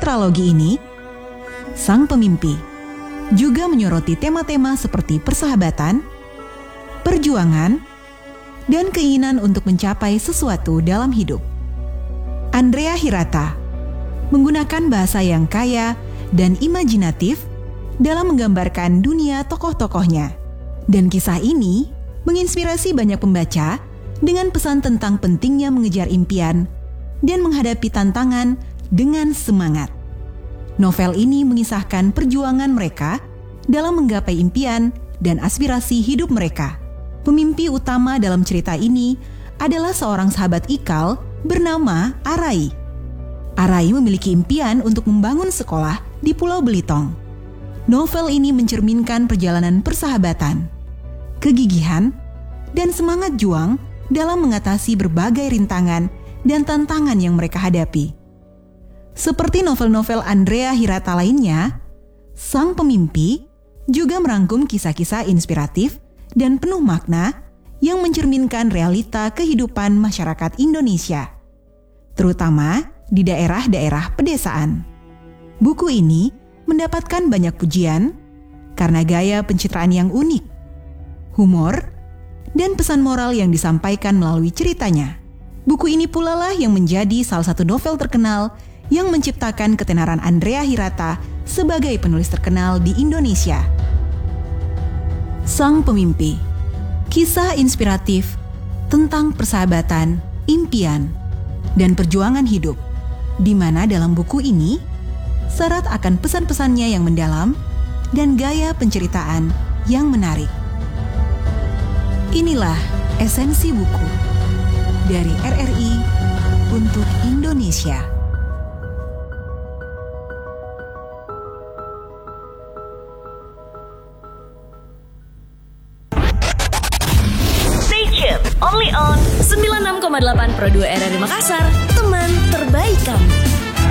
tetralogi ini, Sang Pemimpi juga menyoroti tema-tema seperti persahabatan, perjuangan, dan keinginan untuk mencapai sesuatu dalam hidup. Andrea Hirata menggunakan bahasa yang kaya dan imajinatif dalam menggambarkan dunia tokoh-tokohnya. Dan kisah ini menginspirasi banyak pembaca dengan pesan tentang pentingnya mengejar impian dan menghadapi tantangan dengan semangat. Novel ini mengisahkan perjuangan mereka dalam menggapai impian dan aspirasi hidup mereka. Pemimpi utama dalam cerita ini adalah seorang sahabat Ikal bernama Arai. Arai memiliki impian untuk membangun sekolah di Pulau Belitung. Novel ini mencerminkan perjalanan persahabatan, kegigihan, dan semangat juang dalam mengatasi berbagai rintangan dan tantangan yang mereka hadapi. Seperti novel-novel Andrea Hirata lainnya, Sang Pemimpi juga merangkum kisah-kisah inspiratif dan penuh makna yang mencerminkan realita kehidupan masyarakat Indonesia, terutama di daerah-daerah pedesaan. Buku ini mendapatkan banyak pujian karena gaya pencitraan yang unik, humor, dan pesan moral yang disampaikan melalui ceritanya. Buku ini pula lah yang menjadi salah satu novel terkenal yang menciptakan ketenaran Andrea Hirata sebagai penulis terkenal di Indonesia. Sang Pemimpi, kisah inspiratif tentang persahabatan, impian, dan perjuangan hidup, di mana dalam buku ini syarat akan pesan-pesannya yang mendalam dan gaya penceritaan yang menarik. Inilah esensi buku dari RRI untuk Indonesia. Stay tuned, only on 96,8 Pro 2 RRI Makassar, teman terbaik kamu.